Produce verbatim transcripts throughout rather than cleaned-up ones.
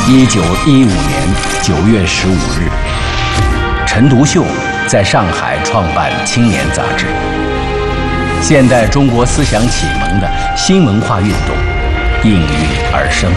一九一五年九月十五日，陈独秀在上海创办《青年》杂志，现代中国思想启蒙的新文化运动应运而生。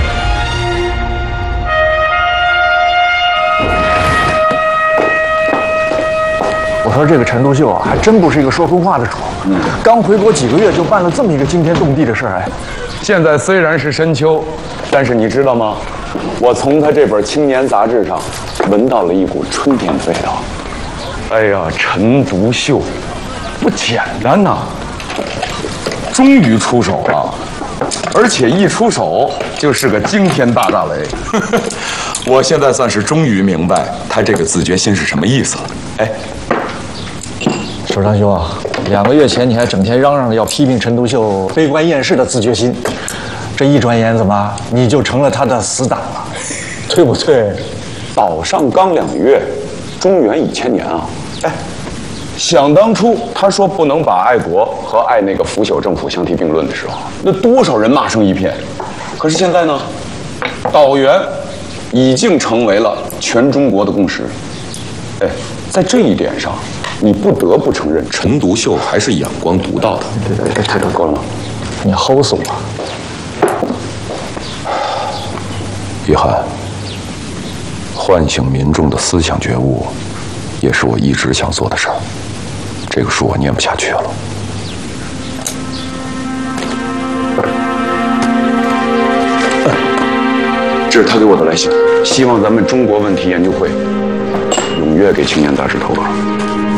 我说这个陈独秀啊，还真不是一个说空话的主。嗯，刚回国几个月就办了这么一个惊天动地的事儿，哎。 现在虽然是深秋，但是你知道吗？我从他这本《青年》杂志上闻到了一股春天味道。哎呀，陈独秀不简单呐，终于出手了，而且一出手就是个惊天大大雷。我现在算是终于明白他这个自觉心是什么意思了。哎， 首长兄啊，两个月前你还整天嚷嚷着要批评陈独秀悲观厌世的自觉心，这一转眼怎么你就成了他的死党了，对不对？ 岛上刚两月，中原已千年啊！哎，想当初他说不能把爱国和爱那个腐朽政府相提并论的时候，那多少人骂声一片。可是现在呢，岛原已经成为了全中国的共识。哎，在这一点上，你不得不承认陈独秀还是眼光独到的。对对对，太多够了吗？ 你齁死我！ 约翰，唤醒民众的思想觉悟，也是我一直想做的事儿。这个书我念不下去了。这是他给我的来信，希望咱们中国问题研究会踊跃给《青年》杂志投稿。